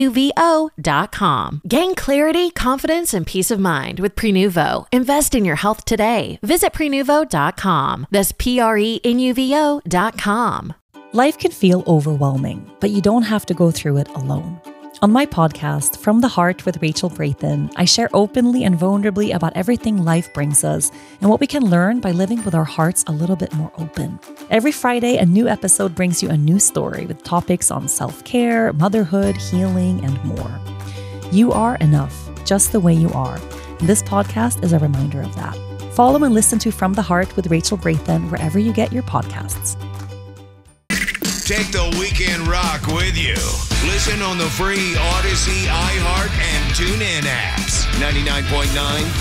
Prenuvo.com. Gain clarity, confidence, and peace of mind with Prenuvo. Invest in your health today. Visit Prenuvo.com. That's Prenuvo.com. Life can feel overwhelming, but you don't have to go through it alone. On my podcast, From the Heart with Rachel Brathen, I share openly and vulnerably about everything life brings us and what we can learn by living with our hearts a little bit more open. Every Friday, a new episode brings you a new story with topics on self-care, motherhood, healing, and more. You are enough, just the way you are. And this podcast is a reminder of that. Follow and listen to From the Heart with Rachel Brathen wherever you get your podcasts. Take the weekend rock with you. Listen on the free Odyssey, iHeart, and TuneIn apps. 99.9